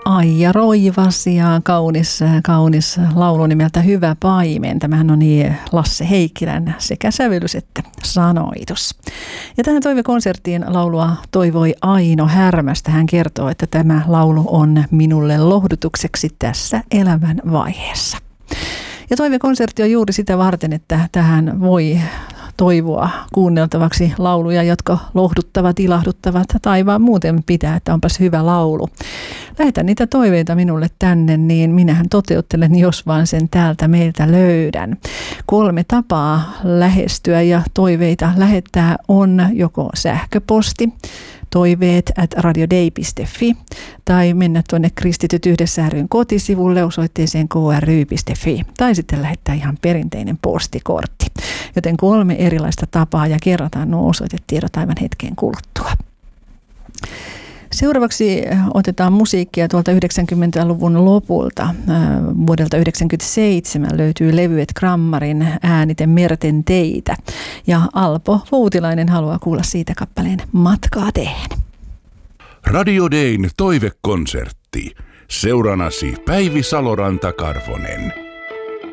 Aija Roivas ja kaunis laulu nimeltä Hyvä paimen. Tämähän on Lasse Heikkilän sekä sävellys että sanoitus. Ja tähän toivekonserttiin laulua toivoi Aino Härmästä. Hän kertoo, että tämä laulu on minulle lohdutukseksi tässä elämän vaiheessa. Ja toivekonsertti on juuri sitä varten, että tähän voi toivoa kuunneltavaksi lauluja, jotka lohduttavat, ilahduttavat tai vaan muuten pitää, että onpas hyvä laulu. Lähetä niitä toiveita minulle tänne, niin minähän toteuttelen, jos vaan sen täältä meiltä löydän. 3 tapaa lähestyä ja toiveita lähettää on joko sähköposti, toiveet@radiodei.fi tai mennä tuonne Kristityt yhdessä ry:n kotisivulle osoitteeseen kry.fi tai sitten lähettää ihan perinteinen postikortti. Joten 3 erilaista tapaa ja kerrataan nuo osoitetiedot aivan hetken kuluttua. Seuraavaksi otetaan musiikkia tuolta 90-luvun lopulta. Vuodelta 1997 löytyy levyet Grammarin äänite Merten teitä. Ja Alpo Voutilainen haluaa kuulla siitä kappaleen Matkaa teen. Radio Dayn toivekonsertti. Seuranasi Päivi Saloranta-Karvonen.